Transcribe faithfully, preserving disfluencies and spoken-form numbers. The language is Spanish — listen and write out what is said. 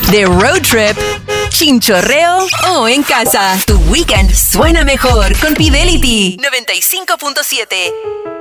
de road trip, chinchorreo o en casa. Tu weekend suena mejor con Fidelity noventa y cinco punto siete.